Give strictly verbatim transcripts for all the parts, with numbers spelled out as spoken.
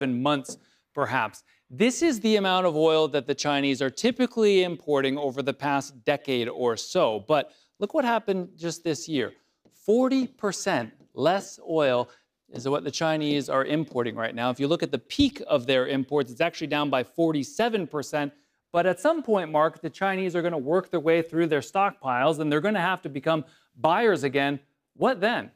in months, perhaps. This is the amount of oil that the Chinese are typically importing over the past decade or so. But look what happened just this year. forty percent less oil is what the Chinese are importing right now. If you look at the peak of their imports, it's actually down by forty-seven percent. But at some point, Mark, the Chinese are going to work their way through their stockpiles, and they're going to have to become buyers again. What then?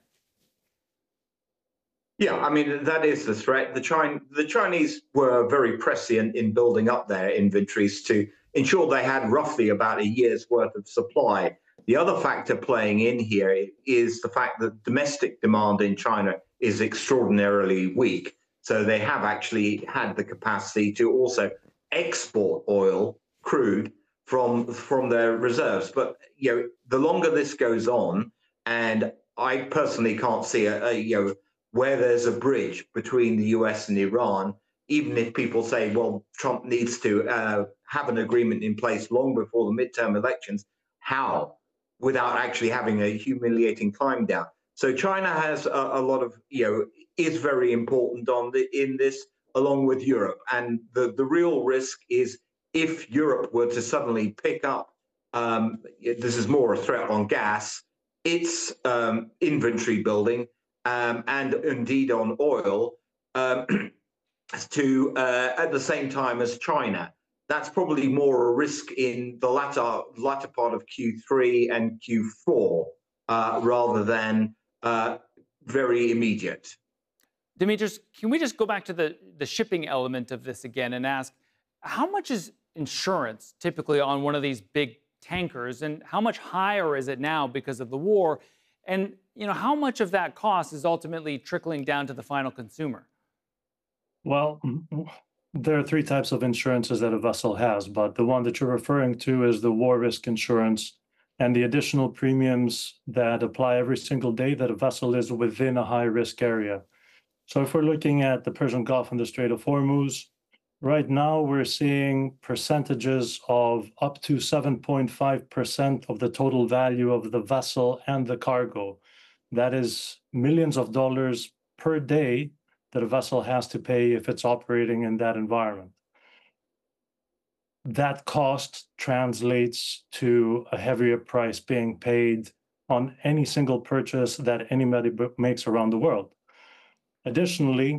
Yeah, I mean, that is the threat. The, China, the Chinese were very prescient in building up their inventories to ensure they had roughly about a year's worth of supply. The other factor playing in here is the fact that domestic demand in China is extraordinarily weak. So they have actually had the capacity to also export oil, crude, from, from their reserves. But, you know, the longer this goes on, and I personally can't see a, a you know, where there's a bridge between the U S and Iran, even if people say, well, Trump needs to uh, have an agreement in place long before the midterm elections, how? Without actually having a humiliating climb down. So China has a, a lot of, you know, is very important on the, in this, along with Europe. And the, the real risk is if Europe were to suddenly pick up, um, this is more a threat on gas, its um, inventory building, Um, and indeed on oil, um, to uh, at the same time as China. That's probably more a risk in the latter latter part of Q three and Q four uh, rather than uh, very immediate. Demetrius, can we just go back to the, the shipping element of this again and ask, how much is insurance typically on one of these big tankers, and how much higher is it now because of the war? And, you know, how much of that cost is ultimately trickling down to the final consumer? Well, there are three types of insurances that a vessel has, but the one that you're referring to is the war risk insurance and the additional premiums that apply every single day that a vessel is within a high-risk area. So if we're looking at the Persian Gulf and the Strait of Hormuz, right now we're seeing percentages of up to seven point five percent of the total value of the vessel and the cargo. That is millions of dollars per day that a vessel has to pay if it's operating in that environment. That cost translates to a heavier price being paid on any single purchase that anybody makes around the world. Additionally,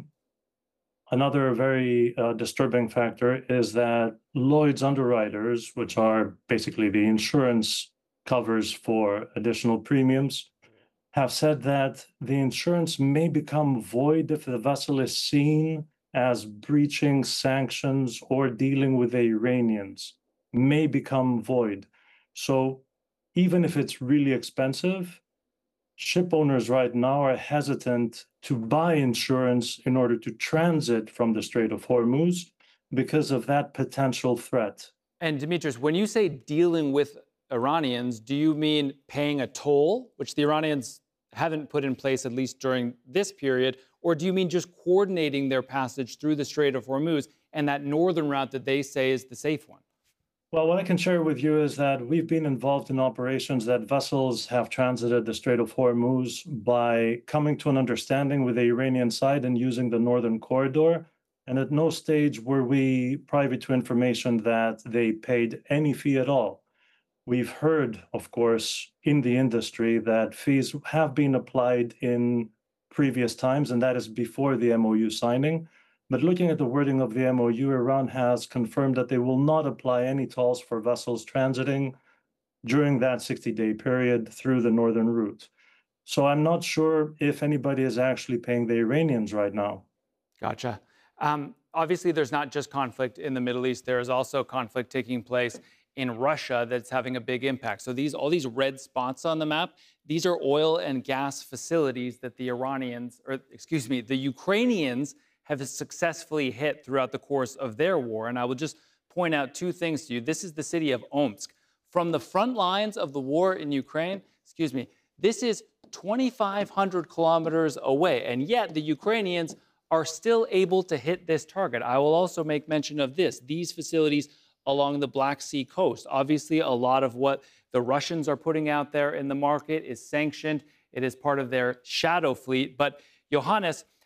another very uh, disturbing factor is that Lloyd's underwriters, which are basically the insurance covers for additional premiums, have said that the insurance may become void if the vessel is seen as breaching sanctions or dealing with the Iranians, may become void. So even if it's really expensive, ship owners right now are hesitant to buy insurance in order to transit from the Strait of Hormuz because of that potential threat. And Demetrius, when you say dealing with Iranians, do you mean paying a toll, which the Iranians haven't put in place, at least during this period, or do you mean just coordinating their passage through the Strait of Hormuz and that northern route that they say is the safe one? Well, what I can share with you is that we've been involved in operations that vessels have transited the Strait of Hormuz by coming to an understanding with the Iranian side and using the northern corridor. And at no stage were we privy to information that they paid any fee at all. We've heard, of course, in the industry that fees have been applied in previous times, and that is before the M O U signing. But looking at the wording of the M O U, Iran has confirmed that they will not apply any tolls for vessels transiting during that sixty-day period through the northern route. So I'm not sure if anybody is actually paying the Iranians right now. Gotcha. Um, obviously, there's not just conflict in the Middle East. There is also conflict taking place in Russia that's having a big impact. So these all these red spots on the map, these are oil and gas facilities that the Iranians, or excuse me, the Ukrainians have successfully hit throughout the course of their war. And I will just point out two things to you. This is the city of Omsk. From the front lines of the war in Ukraine, excuse me, this is twenty-five hundred kilometers away. And yet the Ukrainians are still able to hit this target. I will also make mention of this. These facilities along the Black Sea coast. Obviously, a lot of what the Russians are putting out there in the market is sanctioned. It is part of their shadow fleet. But Johannes,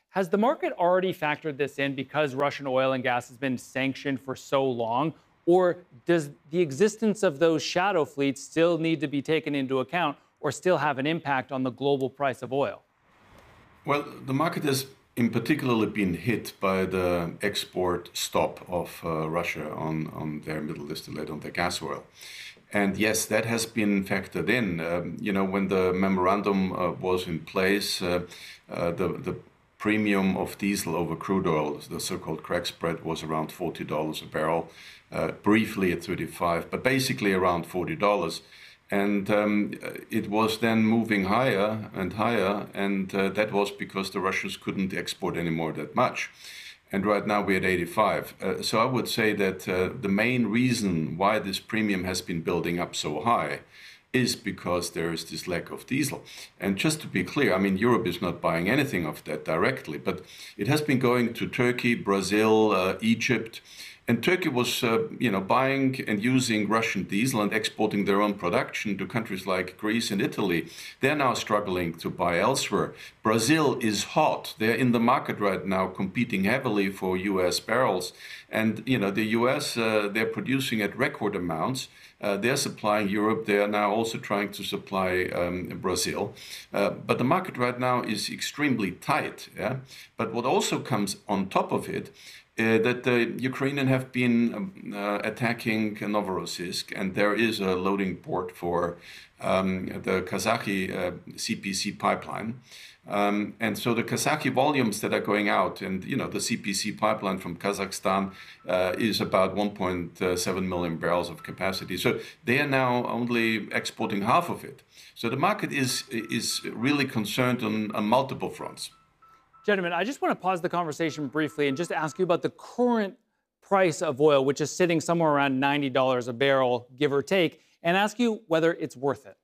Has the market already factored this in because Russian oil and gas has been sanctioned for so long? Or does the existence of those shadow fleets still need to be taken into account or still have an impact on the global price of oil? Well, the market has in particularly been hit by the export stop of uh, Russia on, on their middle distillate, on their gas oil. And yes, that has been factored in. Um, you know, when the memorandum uh, was in place, uh, uh, the, the premium of diesel over crude oil, the so-called crack spread, was around forty dollars a barrel, uh, briefly at thirty-five, but basically around forty dollars. And um, it was then moving higher and higher, and uh, that was because the Russians couldn't export anymore that much. And right now we're at eighty-five. Uh, so I would say that uh, the main reason why this premium has been building up so high is because there is this lack of diesel. And just to be clear, I mean, Europe is not buying anything of that directly, but it has been going to Turkey, Brazil, uh, Egypt. And Turkey was, uh, you know, buying and using Russian diesel and exporting their own production to countries like Greece and Italy. They're now struggling to buy elsewhere. Brazil is hot. They're in the market right now, competing heavily for U S barrels. And, you know, the U S, uh, they're producing at record amounts. Uh, they're supplying Europe. They are now also trying to supply um, Brazil. Uh, but the market right now is extremely tight. Yeah? But what also comes on top of it, Uh, that the Ukrainians have been um, uh, attacking Novorossiysk, and there is a loading port for um, the Kazakhi uh, C P C pipeline. Um, and so the Kazakhi volumes that are going out, and you know, the C P C pipeline from Kazakhstan uh, is about one point seven million barrels of capacity. So they are now only exporting half of it. So the market is, is really concerned on, on multiple fronts. Gentlemen, I just want to pause the conversation briefly and just ask you about the current price of oil, which is sitting somewhere around ninety dollars a barrel, give or take, and ask you whether it's worth it.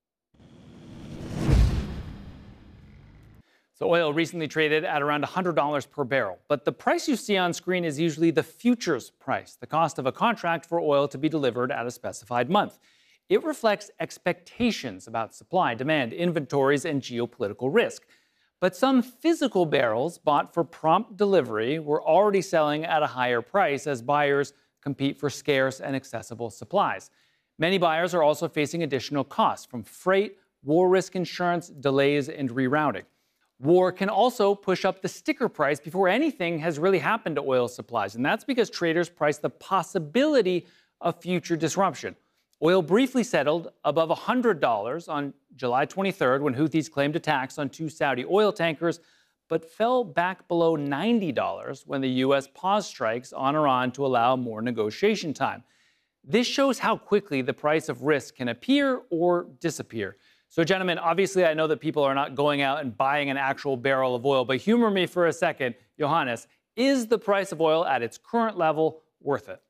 So oil recently traded at around one hundred dollars per barrel, but the price you see on screen is usually the futures price, the cost of a contract for oil to be delivered at a specified month. It reflects expectations about supply, demand, inventories, and geopolitical risk. But some physical barrels bought for prompt delivery were already selling at a higher price as buyers compete for scarce and accessible supplies. Many buyers are also facing additional costs from freight, war risk insurance, delays, and rerouting. War can also push up the sticker price before anything has really happened to oil supplies, and that's because traders price the possibility of future disruption. Oil briefly settled above one hundred dollars on July twenty-third when Houthis claimed attacks on two Saudi oil tankers, but fell back below ninety dollars when the U S paused strikes on Iran to allow more negotiation time. This shows how quickly the price of risk can appear or disappear. So, gentlemen, obviously I know that people are not going out and buying an actual barrel of oil, but humor me for a second. Johannes, is the price of oil at its current level worth it?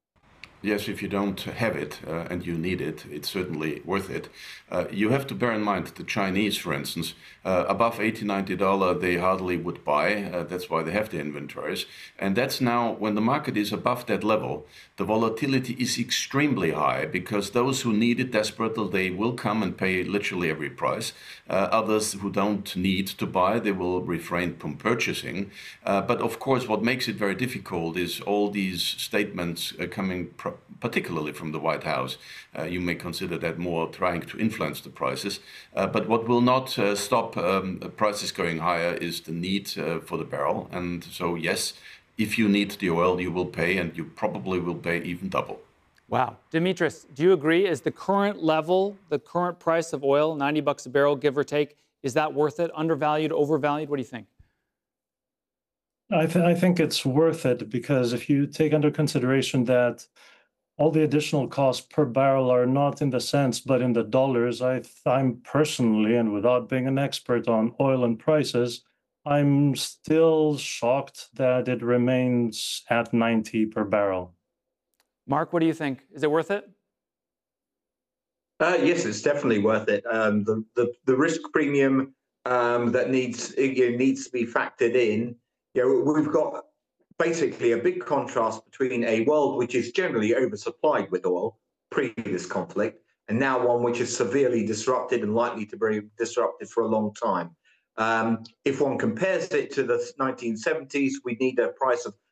Yes, if you don't have it uh, and you need it, it's certainly worth it. Uh, you have to bear in mind the Chinese, for instance, uh, above eighty, ninety dollars they hardly would buy. Uh, that's why they have the inventories. And that's now, when the market is above that level, the volatility is extremely high because those who need it desperately, they will come and pay literally every price. Uh, others who don't need to buy, they will refrain from purchasing. Uh, but of course, what makes it very difficult is all these statements uh, coming pro- particularly from the White House. Uh, you may consider that more trying to influence the prices. Uh, but what will not uh, stop um, prices going higher is the need uh, for the barrel. And so, yes, if you need the oil, you will pay, and you probably will pay even double. Wow. Dimitris, do you agree? Is the current level, the current price of oil, ninety bucks a barrel, give or take, is that worth it? Undervalued, overvalued? What do you think? I, th- I think it's worth it because if you take under consideration that all the additional costs per barrel are not in the cents, but in the dollars, I, I'm personally, and without being an expert on oil and prices, I'm still shocked that it remains at ninety per barrel. Mark, what do you think? Is it worth it? Uh, yes, it's definitely worth it. Um, the, the the risk premium um, that needs it needs to be factored in. You know, we've got basically a big contrast between a world which is generally oversupplied with oil pre this conflict, and now one which is severely disrupted and likely to be disrupted for a long time. Um, if one compares it to the nineteen seventies, we need a price of